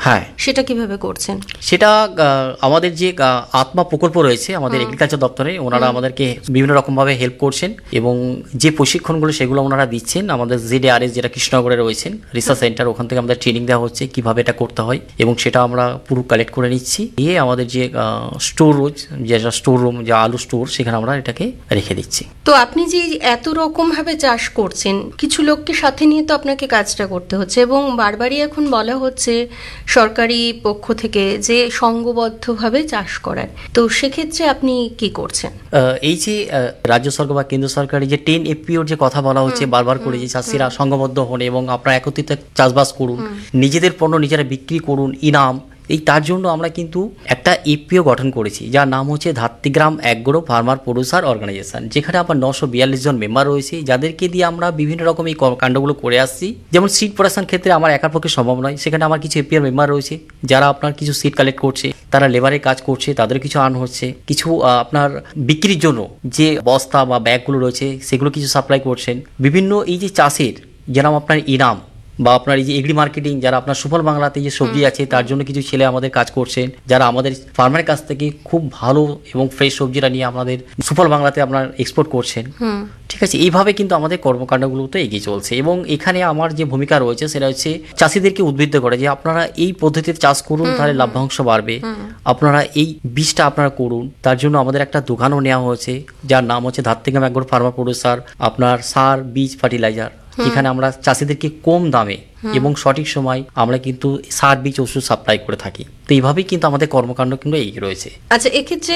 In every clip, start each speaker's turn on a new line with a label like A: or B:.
A: হ্যাঁ,
B: সেটা কিভাবে করছেন?
A: সেটা আমাদের যে আত্মা প্রকল্প রয়েছে আমাদের এগ্রিকালচার দপ্তরে, ওনারা আমাদেরকে বিভিন্ন রকমভাবে হেল্প করছেন এবং যে প্রশিক্ষণগুলো সেগুলো ওনারা দিচ্ছেন। আমাদের ZARS যেটা কৃষ্ণনগরে রয়েছেন রিসার্চ সেন্টার, ওখান থেকে আমাদের ট্রেনিং দেওয়া হচ্ছে কিভাবে এটা করতে হয় এবং সেটা আমরা পুরো কালেক্ট করে নিচ্ছি। দিয়ে আমাদের যে স্টোর রুম, যে আলু স্টোর, সেখানে আমরা এটাকে রেখে দিচ্ছি।
B: তো আপনি যে এত রকম ভাবে চাষ করছেন, কিছু লোককে সাথে নিয়ে তো আপনাকে কাজটা করতে হচ্ছে এবং বারবারই এখন বলা হচ্ছে সরকারি পক্ষ থেকে যে সংঘবদ্ধভাবে চাষ করার, তো সেক্ষেত্রে আপনি কি করছেন?
A: এই যে রাজ্য সরকার বা কেন্দ্র সরকারের যে 10 FPOর যে কথা বলা হচ্ছে বারবার করে, যে চাষিরা সংঘবদ্ধ হন এবং আপনারা একত্রিত চাষবাস করুন, নিজেদের পণ্য নিজেরা বিক্রি করুন, ইনাম, তার জন্য আমরা কিন্তু একটা FPO গঠন করেছি যার নাম হচ্ছে Dhatrigram agro farmer producer organisation, যেখানে আমার 942 জন মেম্বার রয়েছে, যাদেরকে দিয়ে আমরা বিভিন্ন রকম এই কাণ্ডগুলো করে আসছি। যেমন সিড প্রোডাকশন ক্ষেত্রে আমার একার পক্ষে সম্ভব নয়, সেখানে আমার কিছু FPO মেম্বার রয়েছে যারা আপনার কিছু সিড কালেক্ট করছে, তারা লেবারের কাজ করছে, তাদের কিছু আর্ন হচ্ছে, কিছু আপনার বিক্রির জন্য যে বস্তা বা ব্যাগগুলো রয়েছে সেগুলো কিছু সাপ্লাই করছেন। বিভিন্ন এই যে চাষের যেরকম আপনার ইনাম বা আপনার এই যে এগ্রি মার্কেটিং, যারা আপনার সুফল বাংলাতে যে সবজি আছে তার জন্য কিছু ছেলে আমাদের কাজ করছেন, যারা আমাদের ফার্মারের কাছ থেকে খুব ভালো এবং ফ্রেশ সবজিটা নিয়ে আমাদের সুফল বাংলাতে আপনার এক্সপোর্ট করছেন। ঠিক আছে, এইভাবে কিন্তু আমাদের কর্মকাণ্ডগুলো তো এগিয়ে চলছে এবং এখানে আমার যে ভূমিকা রয়েছে সেটা হচ্ছে চাষিদেরকে উদ্বুদ্ধ করে যে আপনারা এই পদ্ধতিতে চাষ করুন, তাহলে লাভ্যাংশ বাড়বে, আপনারা এই বীজটা আপনারা করুন। তার জন্য আমাদের একটা দোকানও নেওয়া হয়েছে যার নাম হচ্ছে ধাত্রীগ্রাম অ্যাগ্রো ফার্মার প্রডিউসার আপনার সার, বীজ, ফার্টিলাইজার, যেখানে আমরা চাষিদেরকে কম দামে এবং সঠিক সময় আমরা কিন্তু সার, বীজ, ওষুধ সাপ্লাই করে থাকি। তো এইভাবেই কিন্তু আমাদের কর্মকাণ্ড কিন্তু এগিয়ে রয়েছে।
B: আচ্ছা, এক্ষেত্রে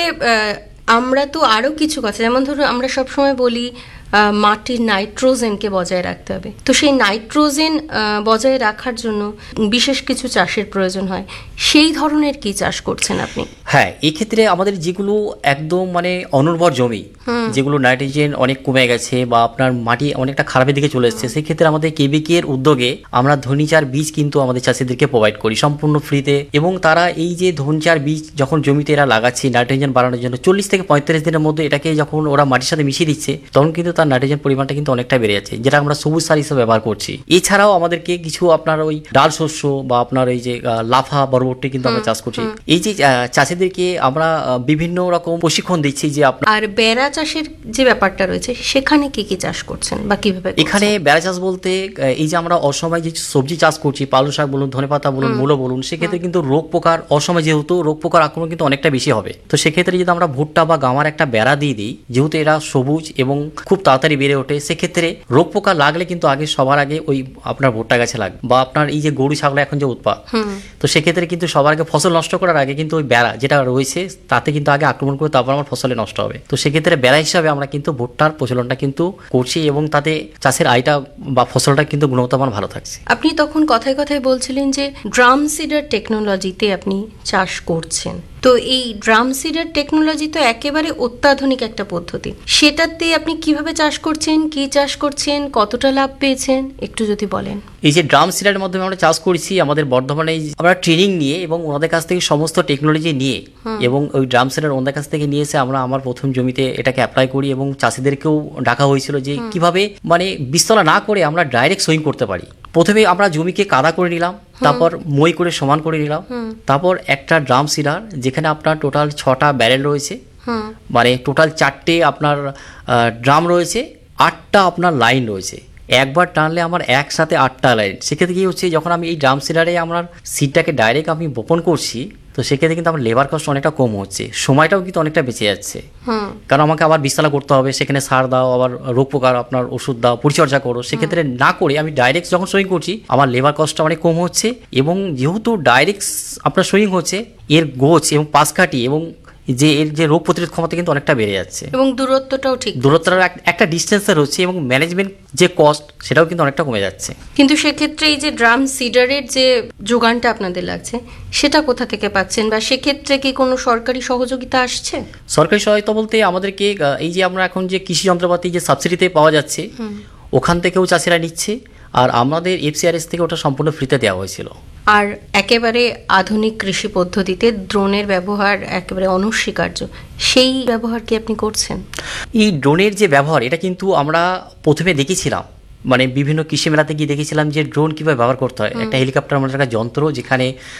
B: আমরা তো আরো কিছু কথা, যেমন ধরুন আমরা সবসময় বলি মাটির নাইট্রোজেনকে বজায় রাখতে হবে, তো সেই নাইট্রোজেন বজায় রাখার জন্য বিশেষ কিছু চাষের প্রয়োজন হয়, সেই ধরনের কি চাষ করছেন আপনি?
A: হ্যাঁ, এই ক্ষেত্রে আমাদের যেগুলো একদম মানে অনুর্বর জমি, যেগুলো নাইট্রোজেন অনেক কমে গেছে বা আপনার মাটি অনেকটা খারাপের দিকে চলে এসেছে, সেক্ষেত্রে আমাদের কেবিকে এর উদ্যোগে আমরা ধনিচার বীজ কিন্তু আমাদের চাষিদেরকে প্রোভাইড করি সম্পূর্ণ ফ্রিতে। এবং তারা এই যে ধনিচার বীজ যখন জমিতে এরা লাগাচ্ছে নাইট্রোজেন বাড়ানোর জন্য, 40 থেকে 45 দিনের মধ্যে এটাকে যখন ওরা মাটির সাথে মিশিয়ে দিচ্ছে, তখন কিন্তু তার নাইট্রোজেন পরিমাণটা কিন্তু অনেকটা বেড়ে যাচ্ছে, যেটা আমরা সবুজ সার হিসেবে ব্যবহার করছি। এছাড়াও আমাদেরকে কিছু আপনার ওই ডাল শস্য বা আপনার এই যে লাফা, বরবটি কিন্তু আমরা চাষ করছি। এই যে চাষিদেরকে আমরা বিভিন্ন রকম প্রশিক্ষণ দিচ্ছি যে আপনার।
B: আর বেড়া চাষের যে ব্যাপারটা রয়েছে, সেখানে কি কি চাষ করছেন বা কিভাবে?
A: এখানে বেড়া চাষ বলতে এই যে আমরা অসময় যে সবজি চাষ করছি, পালং শাক বলুন, ধনেপাতা বলুন, মূলো বলুন, সেক্ষেত্রে কিন্তু রোগ পোকার অসময়, যেহেতু রোগ পোকার আক্রমণ কিন্তু অনেকটা বেশি হবে, তো সেক্ষেত্রে যদি আমরা ভুট্টা বা গামার একটা বেড়া দিয়ে দিই, যেহেতু এরা সবুজ এবং খুব তাড়াতাড়ি বেড়ে ওঠে, সেক্ষেত্রে রোগ পোকা লাগলে কিন্তু সবার আগে ওই আপনার ভুট্টা গাছে লাগবে বা আপনার এই যে গরু ছাগল এখন যে উৎপাদ, তো সেক্ষেত্রে কিন্তু সবার আগে ফসল নষ্ট করার আগে কিন্তু ওই বেড়া যেটা রয়েছে তাতে কিন্তু আগে আক্রমণ করে তারপর আমার ফসলে নষ্ট হবে। তো সেক্ষেত্রে বেড়া হিসাবে আমরা কিন্তু ভুট্টার প্রচলনটা কিন্তু করছি এবং তাতে চাষের আয়টা বা ফসলটা কিন্তু গুণগত মান ভালো থাকছে।
B: আপনি তখন কথায় কথায় বলছিলেন যে ড্রাম সিডার টেকনোলজিতে আপনি চাষ করছেন, তো এই ড্রাম সিডার টেকনোলজি তো একেবারে অত্যাধুনিক একটা পদ্ধতি, সেটাতে আপনি কিভাবে চাষ করছেন, কি চাষ করছেন, কতটা লাভ পেয়েছেন একটু যদি বলেন।
A: এই যে ড্রাম সিডারের মাধ্যমে আমরা চাষ করছি আমাদের বর্ধমানে, আমরা ট্রেনিং নিয়ে এবং ওনাদের কাছ থেকে সমস্ত টেকনোলজি নিয়ে এবং ওই ড্রাম সিডার ওনাদের কাছ থেকে নিয়ে এসে আমরা আমার প্রথম জমিতে এটাকে অ্যাপ্লাই করি এবং চাষিদেরকেও ডাকা হয়েছিল যে কিভাবে মানে বীজতলা না করে আমরা ডাইরেক্ট সোয়িং করতে পারি। প্রথমে আমরা জমিকে কাদা করে নিলাম, তারপর মই করে সমান করে নিলাম, তারপর একটা ড্রাম সিডার যেখানে আপনার টোটাল 6টা ব্যারেল রয়েছে, মানে টোটাল 4টে আপনার ড্রাম রয়েছে, 8টা আপনার লাইন রয়েছে। একবার টানলে আমার একসাথে 8টা লাইন। সেক্ষেত্রে কি হচ্ছে, যখন আমি এই ড্রাম সিডারে আমার সিডটাকে ডাইরেক্ট আমি বপন করছি, তো সেক্ষেত্রে কিন্তু আমার লেবার কস্ট অনেকটা কম হচ্ছে, সময়টাও কিন্তু অনেকটা বেঁচে যাচ্ছে। কারণ আমাকে আবার বীজতলা করতে হবে, সেখানে সার দাও, আবার রোগ পোকার আপনার ওষুধ দাও, পরিচর্যা করো। সেক্ষেত্রে না করে আমি ডাইরেক্ট যখন সোয়িং করছি আমার লেবার কস্টটা অনেক কম হচ্ছে এবং যেহেতু ডাইরেক্ট আপনার সোয়িং হচ্ছে, এর গোছ এবং পাশ কাটি এবং যে এর যে রোগ প্রতিরোধ ক্ষমতা কিন্তু অনেকটা বেড়ে যাচ্ছে
B: এবং দূরত্বটাও ঠিক,
A: দূরত্বটা একটা ডিস্টেন্সে রয়েছে এবং ম্যানেজমেন্ট যে কস্ট সেটাও কিন্তু অনেকটা কমে যাচ্ছে।
B: কিন্তু সেক্ষেত্রে এই যে ড্রাম সিডারের যে যোগানটা আপনাদের লাগছে, সেটা কোথা থেকে পাচ্ছেন বা সেক্ষেত্রে কি কোনো সরকারি সহযোগিতা আসছে?
A: সরকারি সহায়তা বলতে আমাদেরকে এই যে আমরা এখন যে কৃষি যন্ত্রপাতি যে সাবসিডিতে পাওয়া যাচ্ছে, ওখান থেকেও চাষিরা নিচ্ছে, আর আমাদের FCRS থেকে ওটা সম্পূর্ণ ফ্রিতে দেওয়া হয়েছিল।
B: আর একেবারে আধুনিক কৃষি পদ্ধতিতে ড্রোনের ব্যবহার একেবারে অনস্বীকার্য, সেই ব্যবহার কি আপনি করছেন?
A: এই ড্রোনের যে ব্যবহার, এটা কিন্তু আমরা প্রথমে দেখেছিলাম, মানে বিভিন্ন কৃষি মেলাতে গিয়ে দেখেছিলাম যে ড্রোন কীভাবে ব্যবহার করতে হয়। একটা হেলিকপ্টার আমাদের একটা যন্ত্র, যেখানে